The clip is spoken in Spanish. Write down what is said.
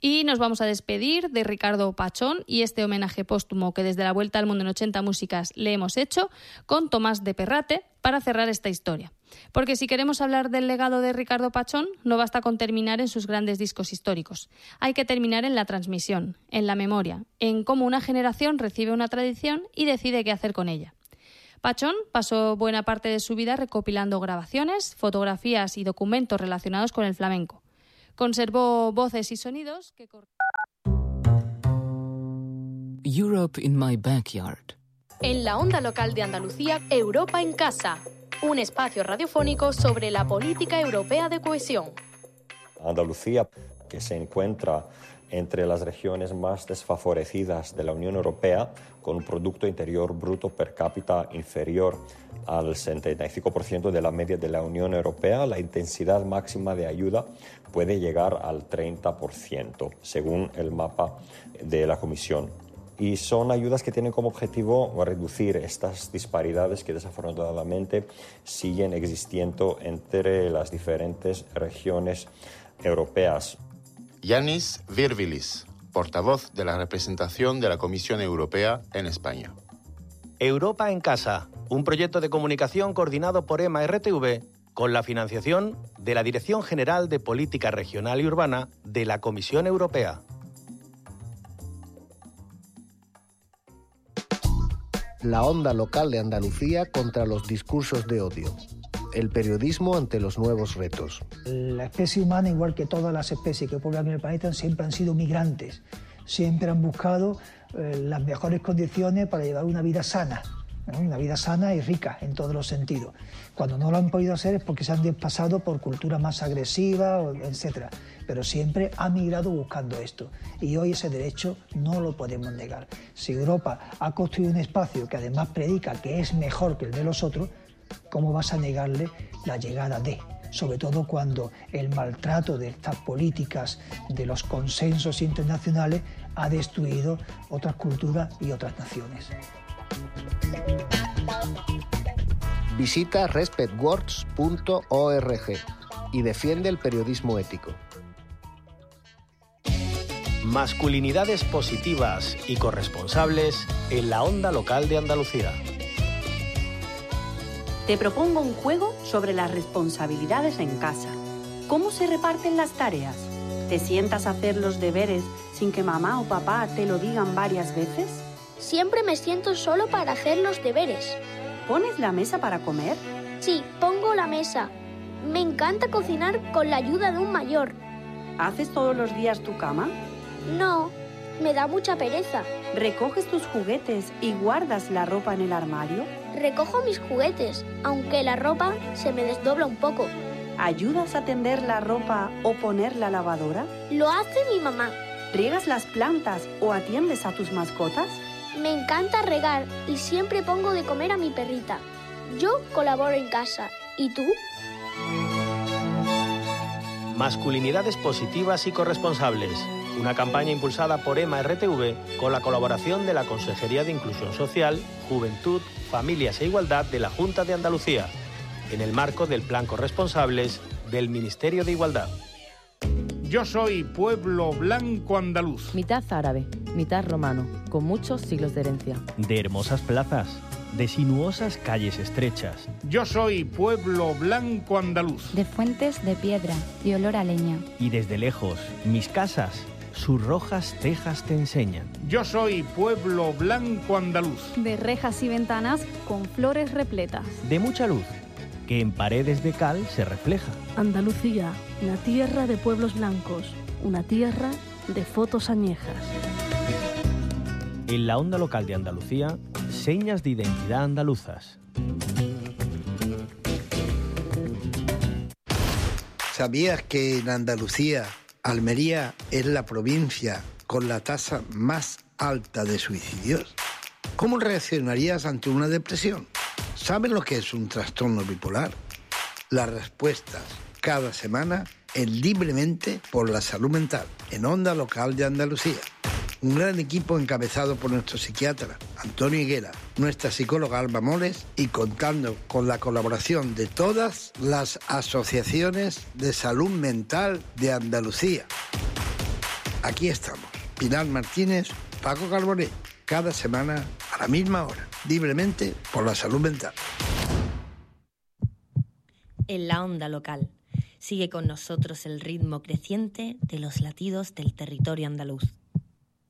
Y nos vamos a despedir de Ricardo Pachón y este homenaje póstumo que desde la Vuelta al Mundo en 80 Músicas le hemos hecho con Tomás de Perrate para cerrar esta historia. Porque si queremos hablar del legado de Ricardo Pachón, no basta con terminar en sus grandes discos históricos. Hay que terminar en la transmisión, en la memoria, en cómo una generación recibe una tradición y decide qué hacer con ella. Pachón pasó buena parte de su vida recopilando grabaciones, fotografías y documentos relacionados con el flamenco. Conservó voces y sonidos que... Europe in my backyard. En la onda local de Andalucía, Europa en casa. Un espacio radiofónico sobre la política europea de cohesión. Andalucía, que se encuentra entre las regiones más desfavorecidas de la Unión Europea, con un Producto Interior Bruto per cápita inferior al 75% de la media de la Unión Europea, la intensidad máxima de ayuda puede llegar al 30%, según el mapa de la Comisión. Y son ayudas que tienen como objetivo reducir estas disparidades que desafortunadamente siguen existiendo entre las diferentes regiones europeas. Yanis Virbilis, portavoz de la representación de la Comisión Europea en España. Europa en Casa, un proyecto de comunicación coordinado por EMA-RTV con la financiación de la Dirección General de Política Regional y Urbana de la Comisión Europea. La onda local de Andalucía contra los discursos de odio. El periodismo ante los nuevos retos. La especie humana, igual que todas las especies que poblan el planeta, siempre han sido migrantes. Siempre han buscado las mejores condiciones para llevar una vida sana, ¿no? Una vida sana y rica en todos los sentidos. Cuando no lo han podido hacer es porque se han desplazado por culturas más agresivas, etc. Pero siempre ha migrado buscando esto. Y hoy ese derecho no lo podemos negar. Si Europa ha construido un espacio que además predica que es mejor que el de los otros, ¿cómo vas a negarle la llegada de? Sobre todo cuando el maltrato de estas políticas, de los consensos internacionales, ha destruido otras culturas y otras naciones. Visita respectwords.org y defiende el periodismo ético. Masculinidades positivas y corresponsables en la onda local de Andalucía. Te propongo un juego sobre las responsabilidades en casa. ¿Cómo se reparten las tareas? ¿Te sientas a hacer los deberes sin que mamá o papá te lo digan varias veces? Siempre me siento solo para hacer los deberes. ¿Pones la mesa para comer? Sí, pongo la mesa. Me encanta cocinar con la ayuda de un mayor. ¿Haces todos los días tu cama? No, me da mucha pereza. ¿Recoges tus juguetes y guardas la ropa en el armario? Recojo mis juguetes, aunque la ropa se me desdobla un poco. ¿Ayudas a tender la ropa o poner la lavadora? Lo hace mi mamá. ¿Riegas las plantas o atiendes a tus mascotas? Me encanta regar y siempre pongo de comer a mi perrita. Yo colaboro en casa. ¿Y tú? Masculinidades positivas y corresponsables. Una campaña impulsada por EMA-RTV con la colaboración de la Consejería de Inclusión Social, Juventud, Familias e Igualdad de la Junta de Andalucía, en el marco del Plan Corresponsables del Ministerio de Igualdad. Yo soy pueblo blanco andaluz. Mitad árabe, mitad romano, con muchos siglos de herencia. De hermosas plazas, de sinuosas calles estrechas. Yo soy pueblo blanco andaluz. De fuentes de piedra y olor a leña. Y desde lejos, mis casas, sus rojas tejas te enseñan. Yo soy pueblo blanco andaluz. De rejas y ventanas con flores repletas. De mucha luz, que en paredes de cal se refleja. Andalucía, la tierra de pueblos blancos, una tierra de fotos añejas. En la onda local de Andalucía, señas de identidad andaluzas. ¿Sabías que en Andalucía, Almería es la provincia con la tasa más alta de suicidios? ¿Cómo reaccionarías ante una depresión? ¿Sabes lo que es un trastorno bipolar? Las respuestas cada semana en Libremente por la Salud Mental, en Onda Local de Andalucía. Un gran equipo encabezado por nuestro psiquiatra Antonio Higuera, nuestra psicóloga Alba Moles y contando con la colaboración de todas las asociaciones de salud mental de Andalucía. Aquí estamos, Pilar Martínez, Paco Carbonet, cada semana a la misma hora, libremente por la salud mental. En la onda local, sigue con nosotros el ritmo creciente de los latidos del territorio andaluz.